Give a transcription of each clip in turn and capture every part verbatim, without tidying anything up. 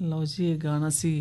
ਲਓ ਜੀ, ਇਹ ਗਾਣਾ ਸੀ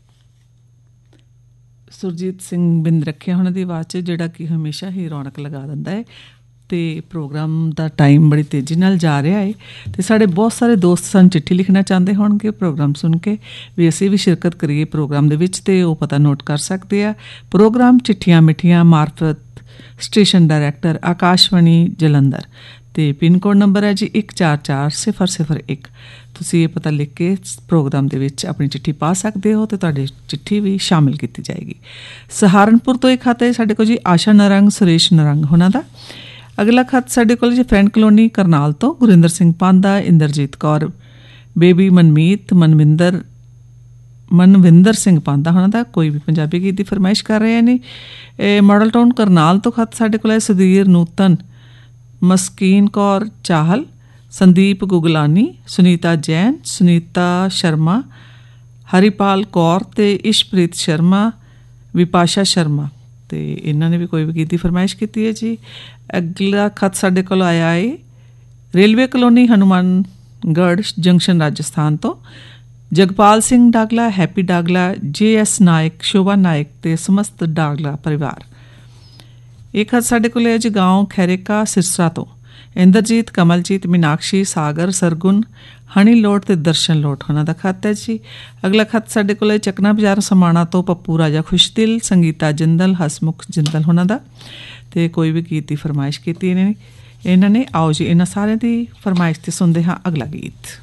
ਸੁਰਜੀਤ ਸਿੰਘ ਬਿੰਦ ਰੱਖਿਆ ਉਹਨਾਂ ਦੀ ਆਵਾਜ਼ 'ਚ, ਜਿਹੜਾ ਕਿ ਹਮੇਸ਼ਾ ਹੀ ਰੌਣਕ ਲਗਾ ਦਿੰਦਾ ਹੈ। ਅਤੇ ਪ੍ਰੋਗਰਾਮ ਦਾ ਟਾਈਮ ਬੜੀ ਤੇਜ਼ੀ ਨਾਲ ਜਾ ਰਿਹਾ ਹੈ ਅਤੇ ਸਾਡੇ ਬਹੁਤ ਸਾਰੇ ਦੋਸਤ ਸਾਨੂੰ ਚਿੱਠੀ ਲਿਖਣਾ ਚਾਹੁੰਦੇ ਹੋਣਗੇ ਪ੍ਰੋਗਰਾਮ ਸੁਣ ਕੇ ਵੀ ਅਸੀਂ ਵੀ ਸ਼ਿਰਕਤ ਕਰੀਏ ਪ੍ਰੋਗਰਾਮ ਦੇ ਵਿੱਚ, ਅਤੇ ਉਹ ਪਤਾ ਨੋਟ ਕਰ ਸਕਦੇ ਆ। ਪ੍ਰੋਗਰਾਮ ਚਿੱਠੀਆਂ ਮਿੱਠੀਆਂ ਮਾਰਫਤ ਸਟੇਸ਼ਨ ਡਾਇਰੈਕਟਰ ਆਕਾਸ਼ਵਾਣੀ ਜਲੰਧਰ, ਅਤੇ ਪਿੰਨ ਕੋਡ ਨੰਬਰ ਹੈ ਜੀ ਇੱਕ ਚਾਰ ਚਾਰ ਸਿਫਰ ਸਿਫਰ ਇੱਕ। ਤੁਸੀਂ ਇਹ ਪਤਾ ਲਿਖ ਕੇ ਪ੍ਰੋਗਰਾਮ ਦੇ ਵਿੱਚ ਆਪਣੀ ਚਿੱਠੀ ਪਾ ਸਕਦੇ ਹੋ ਅਤੇ ਤੁਹਾਡੀ ਚਿੱਠੀ ਵੀ ਸ਼ਾਮਿਲ ਕੀਤੀ ਜਾਏਗੀ। ਸਹਾਰਨਪੁਰ ਤੋਂ ਇੱਕ ਖਤ ਹੈ ਸਾਡੇ ਕੋਲ ਜੀ, ਆਸ਼ਾ ਨਰੰਗ ਸੁਰੇਸ਼ ਨਰੰਗ ਉਹਨਾਂ ਦਾ। ਅਗਲਾ ਖਤ ਸਾਡੇ ਕੋਲ ਜੀ ਫਰੈਂਡ ਕਲੋਨੀ ਕਰਨਾਲ ਤੋਂ ਗੁਰਿੰਦਰ ਸਿੰਘ ਪਾਂਦਾ, ਇੰਦਰਜੀਤ ਕੌਰ, ਬੇਬੀ ਮਨਮੀਤ, ਮਨਵਿੰਦਰ ਮਨਵਿੰਦਰ ਸਿੰਘ ਪਾਂਦਾ ਉਹਨਾਂ ਦਾ। ਕੋਈ ਵੀ ਪੰਜਾਬੀ ਗੀਤ ਦੀ ਫਰਮਾਇਸ਼ ਕਰ ਰਹੇ ਨੇ। ਇਹ ਮਾਡਲ ਟਾਊਨ ਕਰਨਾਲ ਤੋਂ ਖਤ ਸਾਡੇ ਕੋਲ ਹੈ ਸੁਧੀਰ ਨੂਤਨ, ਮਸਕੀਨ ਕੌਰ ਚਾਹਲ, ਸੰਦੀਪ ਗੁਗਲਾਨੀ, ਸੁਨੀਤਾ ਜੈਨ, ਸੁਨੀਤਾ ਸ਼ਰਮਾ, ਹਰੀਪਾਲ ਕੌਰ ਅਤੇ ਇਸ਼ਪ੍ਰੀਤ ਸ਼ਰਮਾ, ਵਿਪਾਸ਼ਾ ਸ਼ਰਮਾ, ਅਤੇ ਇਹਨਾਂ ਨੇ ਵੀ ਕੋਈ ਵੀ ਗੀਤ ਦੀ ਫਰਮਾਇਸ਼ ਕੀਤੀ ਹੈ ਜੀ। ਅਗਲਾ ਖਤ ਸਾਡੇ ਕੋਲ ਆਇਆ ਹੈ railway colony Hanumangarh junction Rajasthan ਤੋਂ Jagpal Singh ਡਾਗਲਾ, happy ਡਾਗਲਾ, J S ਨਾਇਕ, ਸ਼ੋਭਾ ਨਾਇਕ ਅਤੇ ਸਮਸਤ ਡਾਗਲਾ ਪਰਿਵਾਰ। ਇਹ ਖਤ ਸਾਡੇ ਕੋਲ ਹੈ ਜੀ ਗਾਉਂ ਖੈਰੇਕਾ ਸਿਰਸਾ ਤੋਂ ਇੰਦਰਜੀਤ, ਕਮਲਜੀਤ, ਮੀਨਾਕਸ਼ੀ, ਸਾਗਰ, ਸਰਗੁਣ, ਹਣੀ ਲੋਟ ਅਤੇ ਦਰਸ਼ਨ ਲੋਟ ਉਹਨਾਂ ਦਾ ਖਤ ਹੈ ਜੀ। ਅਗਲਾ ਖਤ ਸਾਡੇ ਕੋਲ ਚੱਕਣਾ ਬਾਜ਼ਾਰ ਸਮਾਣਾ ਤੋਂ ਪੱਪੂ ਰਾਜਾ ਖੁਸ਼ਦਿਲ, ਸੰਗੀਤਾ ਜਿੰਦਲ, ਹਸਮੁਖ ਜਿੰਦਲ ਉਹਨਾਂ ਦਾ, ਅਤੇ ਕੋਈ ਵੀ ਗੀਤ ਦੀ ਫਰਮਾਇਸ਼ ਕੀਤੀ ਇਹਨਾਂ ਨੇ ਇਹਨਾਂ ਨੇ ਆਓ ਜੀ ਇਹਨਾਂ ਸਾਰਿਆਂ ਦੀ ਫਰਮਾਇਸ਼ 'ਤੇ ਸੁਣਦੇ ਹਾਂ ਅਗਲਾ ਗੀਤ।